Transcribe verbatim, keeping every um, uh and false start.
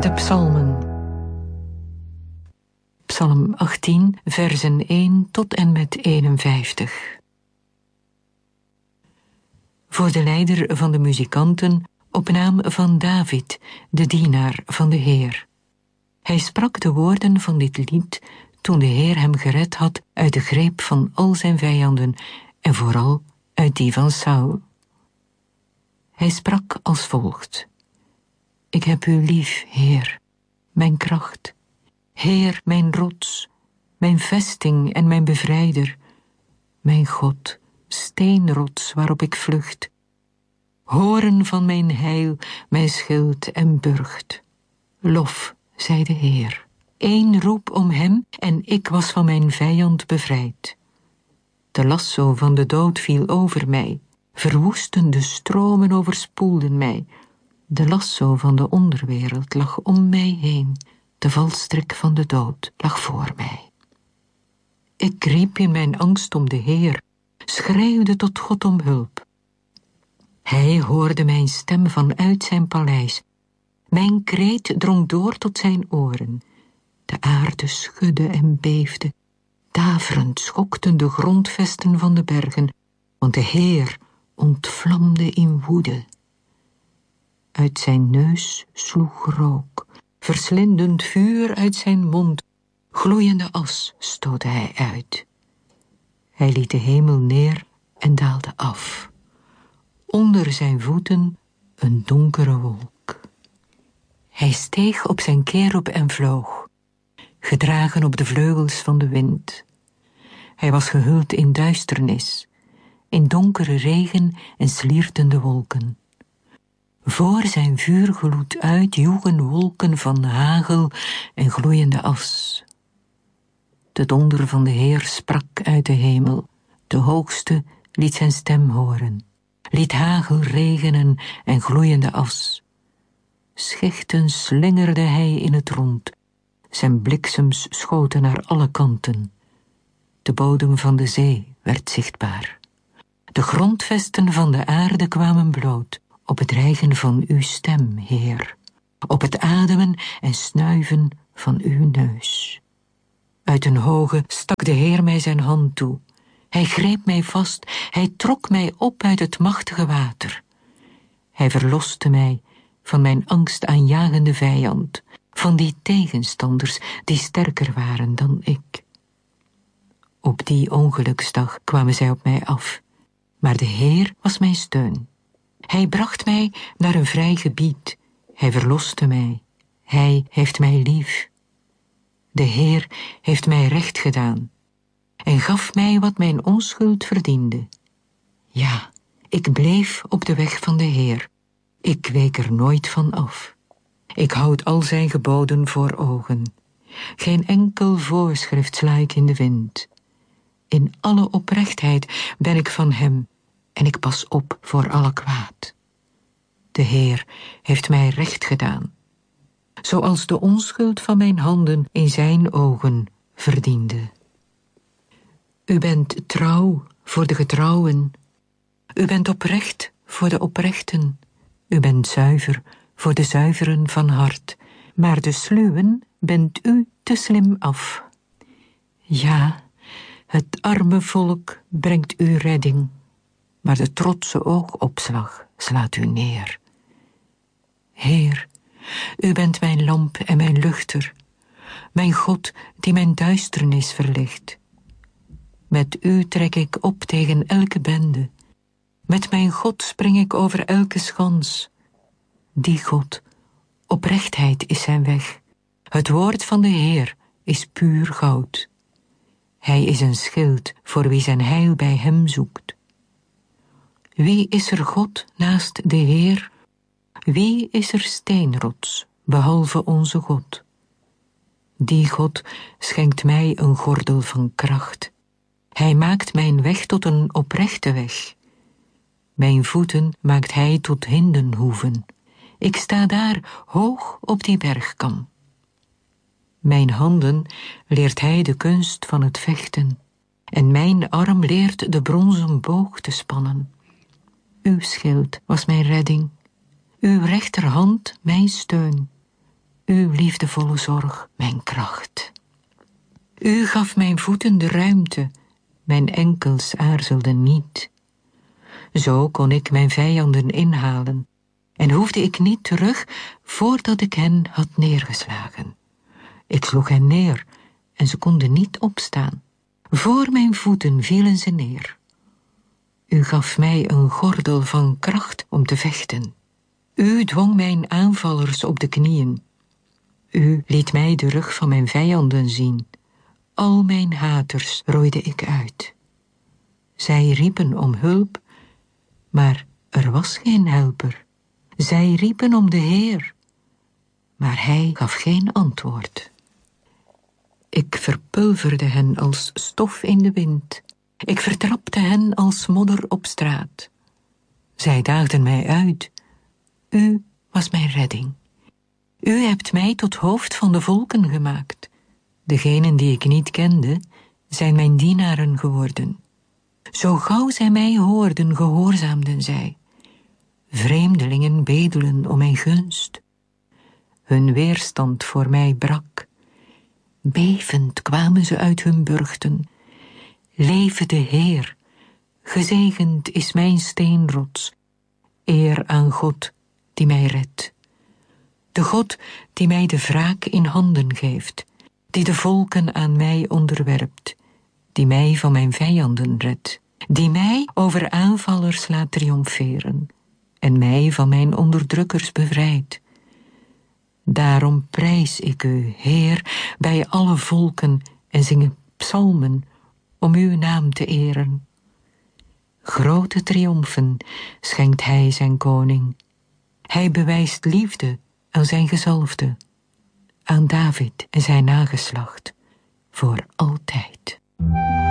De psalmen. Psalm achttien, versen één tot en met eenenvijftig. Voor de leider van de muzikanten, op naam van David, de dienaar van de Heer. Hij sprak de woorden van dit lied toen de Heer hem gered had uit de greep van al zijn vijanden en vooral uit die van Saul. Hij sprak als volgt: Ik heb u lief, Heer, mijn kracht. Heer, mijn rots, mijn vesting en mijn bevrijder. Mijn God, steenrots waarop ik vlucht. Horen van mijn heil, mijn schild en burcht. Lof, zei de Heer. Eén roep om hem en ik was van mijn vijand bevrijd. De lasso van de dood viel over mij. Verwoestende stromen overspoelden mij. De lasso van de onderwereld lag om mij heen. De valstrik van de dood lag voor mij. Ik riep in mijn angst om de Heer, schreeuwde tot God om hulp. Hij hoorde mijn stem vanuit zijn paleis. Mijn kreet drong door tot zijn oren. De aarde schudde en beefde. Daverend schokten de grondvesten van de bergen, want de Heer ontvlamde in woede. Uit zijn neus sloeg rook, verslindend vuur uit zijn mond, gloeiende as stootte hij uit. Hij liet de hemel neer en daalde af. Onder zijn voeten een donkere wolk. Hij steeg op zijn kerub en vloog, gedragen op de vleugels van de wind. Hij was gehuld in duisternis, in donkere regen en sliertende wolken. Voor zijn vuurgloed uit joegen wolken van hagel en gloeiende as. De donder van de Heer sprak uit de hemel. De Hoogste liet zijn stem horen, liet hagel regenen en gloeiende as. Schichten slingerde hij in het rond, zijn bliksems schoten naar alle kanten. De bodem van de zee werd zichtbaar. De grondvesten van de aarde kwamen bloot, op het rijgen van uw stem, Heer, op het ademen en snuiven van uw neus. Uit een hoge stak de Heer mij zijn hand toe. Hij greep mij vast, hij trok mij op uit het machtige water. Hij verloste mij van mijn angstaanjagende vijand, van die tegenstanders die sterker waren dan ik. Op die ongeluksdag kwamen zij op mij af, maar de Heer was mijn steun. Hij bracht mij naar een vrij gebied. Hij verloste mij. Hij heeft mij lief. De Heer heeft mij recht gedaan en gaf mij wat mijn onschuld verdiende. Ja, ik bleef op de weg van de Heer. Ik week er nooit van af. Ik houd al zijn geboden voor ogen. Geen enkel voorschrift sla ik in de wind. In alle oprechtheid ben ik van hem en ik pas op voor alle kwaad. De Heer heeft mij recht gedaan, zoals de onschuld van mijn handen in zijn ogen verdiende. U bent trouw voor de getrouwen, u bent oprecht voor de oprechten, u bent zuiver voor de zuiveren van hart, maar de sluwen bent u te slim af. Ja, het arme volk brengt u redding, maar de trotse oogopslag slaat u neer. Heer, u bent mijn lamp en mijn luchter, mijn God die mijn duisternis verlicht. Met u trek ik op tegen elke bende, met mijn God spring ik over elke schans. Die God, oprechtheid is zijn weg, het woord van de Heer is puur goud. Hij is een schild voor wie zijn heil bij hem zoekt. Wie is er God naast de Heer? Wie is er steenrots, behalve onze God? Die God schenkt mij een gordel van kracht. Hij maakt mijn weg tot een oprechte weg. Mijn voeten maakt hij tot hindenhoeven. Ik sta daar hoog op die bergkam. Mijn handen leert hij de kunst van het vechten, en mijn arm leert de bronzen boog te spannen. Uw schild was mijn redding, uw rechterhand mijn steun. uw liefdevolle zorg mijn kracht. U gaf mijn voeten de ruimte, mijn enkels aarzelden niet. Zo kon ik mijn vijanden inhalen en hoefde ik niet terug voordat ik hen had neergeslagen. Ik sloeg hen neer en ze konden niet opstaan. Voor mijn voeten vielen ze neer. U gaf mij een gordel van kracht om te vechten. U dwong mijn aanvallers op de knieën. U liet mij de rug van mijn vijanden zien. Al mijn haters rooide ik uit. Zij riepen om hulp, maar er was geen helper. Zij riepen om de Heer, maar hij gaf geen antwoord. Ik verpulverde hen als stof in de wind. Ik vertrapte hen als modder op straat. Zij daagden mij uit. U was mijn redding. U hebt mij tot hoofd van de volken gemaakt. Degenen die ik niet kende, zijn mijn dienaren geworden. Zo gauw zij mij hoorden, gehoorzaamden zij. Vreemdelingen bedelen om mijn gunst. Hun weerstand voor mij brak. Bevend kwamen ze uit hun burchten. Leve de Heer, gezegend is mijn steenrots. Eer aan God die mij redt. De God die mij de wraak in handen geeft, die de volken aan mij onderwerpt, die mij van mijn vijanden redt, die mij over aanvallers laat triomferen en mij van mijn onderdrukkers bevrijdt. Daarom prijs ik u, Heer, bij alle volken en zing psalmen om uw naam te eren. Grote triomfen schenkt hij zijn koning. Hij bewijst liefde aan zijn gezalfde, aan David en zijn nageslacht, voor al